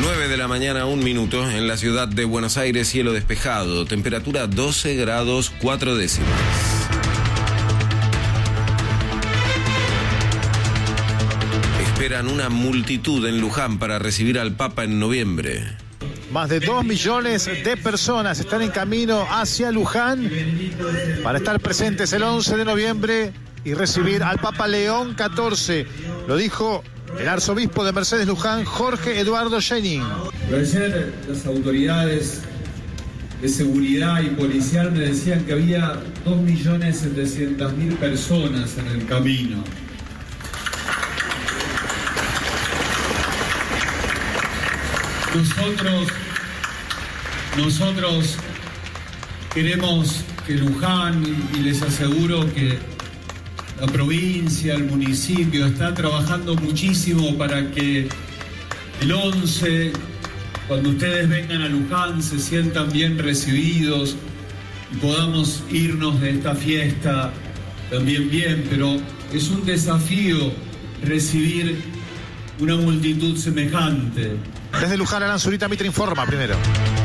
9 de la mañana, 1 minuto, en la ciudad de Buenos Aires, cielo despejado, temperatura 12 grados 4 décimas. Esperan una multitud en Luján para recibir al Papa en noviembre. Más de 2 millones de personas están en camino hacia Luján para estar presentes el 11 de noviembre y recibir al Papa León XIV. Lo dijo el arzobispo de Mercedes Luján, Jorge Eduardo Scheinin. Ayer las autoridades de seguridad y policial me decían que había 2.700.000 personas en el camino. Nosotros queremos que Luján, y les aseguro que la provincia, el municipio, está trabajando muchísimo para que el 11, cuando ustedes vengan a Luján, se sientan bien recibidos y podamos irnos de esta fiesta también bien, pero es un desafío recibir una multitud semejante. Desde Luján, Alan Zurita, Mitre informa primero.